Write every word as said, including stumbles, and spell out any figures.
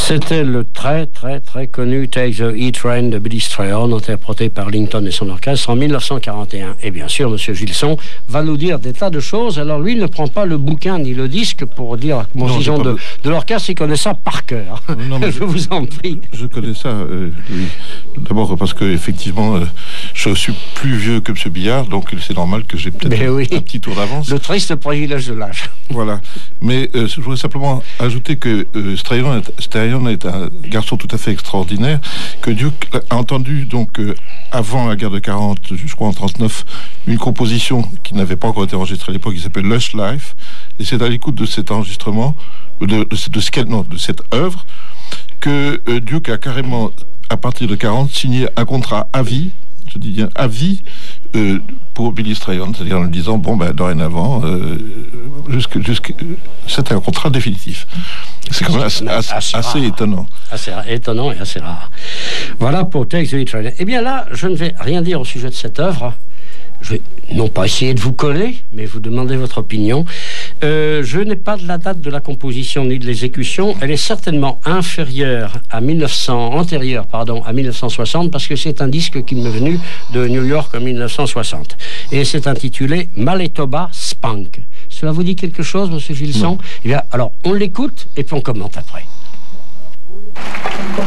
C'était le très très très connu Take the E-Train de Billy Strayhorn, interprété par Linton et son orchestre en mille neuf cent quarante et un. Et bien sûr, M. Gilson va nous dire des tas de choses. Alors lui, il ne prend pas le bouquin ni le disque pour dire la composition de, de l'orchestre, il connaît ça par cœur. Non, je, je vous en prie. Je connais ça, euh, oui. D'abord parce que effectivement, euh, je suis plus vieux que M. Billard, donc c'est normal que j'ai peut-être un, oui. un petit tour d'avance. Le triste privilège de l'âge. Voilà. Mais euh, je voudrais simplement ajouter que euh, Strayhorn est un garçon tout à fait extraordinaire, que Duke a entendu donc euh, avant la guerre de quarante, jusqu'en trente-neuf, une composition qui n'avait pas encore été enregistrée à l'époque, qui s'appelle Lush Life, et c'est à l'écoute de cet enregistrement, de, de, de, de, ce, non, de cette œuvre, que euh, Duke a carrément, à partir de quarante, signé un contrat à vie, je dis bien à vie, euh, pour Billy Strayhorn, c'est-à-dire en lui disant, bon, ben, dorénavant, euh, jusque, jusque, c'était un contrat définitif. C'est quand même assez, assez, assez, assez étonnant. Assez étonnant et assez rare. Voilà pour Take the E-Train. Eh bien là, je ne vais rien dire au sujet de cette œuvre. Je vais non pas essayer de vous coller, mais vous demander votre opinion. Euh, je n'ai pas de la date de la composition ni de l'exécution. Elle est certainement inférieure à mille neuf cents, antérieure, pardon, à mille neuf cent soixante, parce que c'est un disque qui m'est venu de New York en mille neuf cent soixante. Et c'est intitulé Manitoba Spunk. Cela vous dit quelque chose, Monsieur Gilson? Eh bien, alors, on l'écoute et puis on commente après.